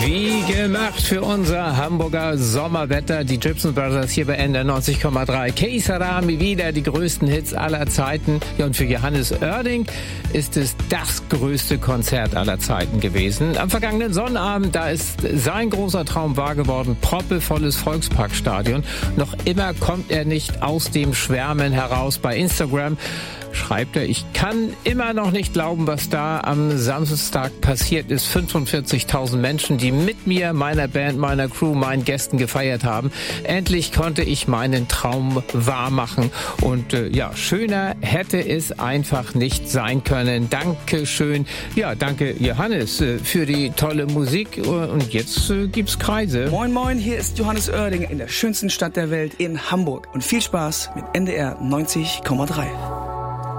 Wie gemacht für unser Hamburger Sommerwetter. Die Gibson Brothers hier bei NDR 90,3. Que sera mi vida, die größten Hits aller Zeiten. Ja, und für Johannes Oerding ist es das größte Konzert aller Zeiten gewesen. Am vergangenen Sonnabend, da ist sein großer Traum wahr geworden. Proppevolles Volksparkstadion. Noch immer kommt er nicht aus dem Schwärmen heraus. Bei Instagram schreibt er, ich kann immer noch nicht glauben, was da am Samstag passiert ist. 45.000 Menschen, die mit mir, meiner Band, meiner Crew, meinen Gästen gefeiert haben. Endlich konnte ich meinen Traum wahr machen. Und ja, schöner hätte es einfach nicht sein können. Dankeschön. Ja, danke Johannes für die tolle Musik. Und jetzt gibt's Kreise. Moin moin, hier ist Johannes Oerding in der schönsten Stadt der Welt in Hamburg. Und viel Spaß mit NDR 90,3.